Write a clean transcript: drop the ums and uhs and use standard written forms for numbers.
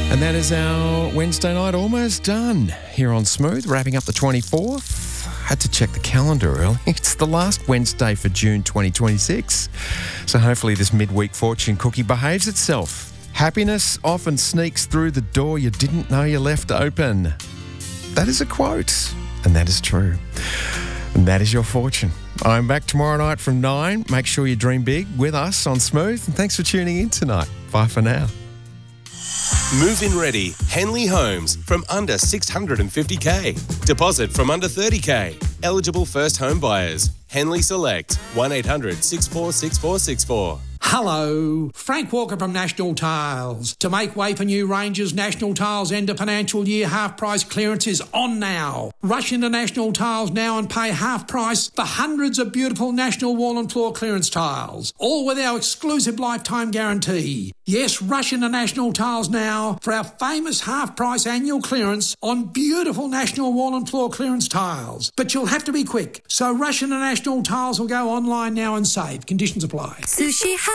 And that is our Wednesday night almost done here on Smooth, wrapping up the 24th. Had to check the calendar early. It's the last Wednesday for June 2026. So hopefully this midweek fortune cookie behaves itself. Happiness often sneaks through the door you didn't know you left open. That is a quote, and that is true. And that is your fortune. I'm back tomorrow night from 9. Make sure you dream big with us on Smooth. And thanks for tuning in tonight. Bye for now. Move-in ready, Henley Homes from under 650k. Deposit from under 30k. Eligible first home buyers. Henley Select, 1800 646464. Hello, Frank Walker from National Tiles. To make way for new ranges, National Tiles end of financial year half price clearance is on now. Rush into National Tiles now and pay half price for hundreds of beautiful National wall and floor clearance tiles, all with our exclusive lifetime guarantee. Yes, rush into National Tiles now for our famous half price annual clearance on beautiful National wall and floor clearance tiles. But you'll have to be quick, so rush into National Tiles or go online now and save. Conditions apply. Sushi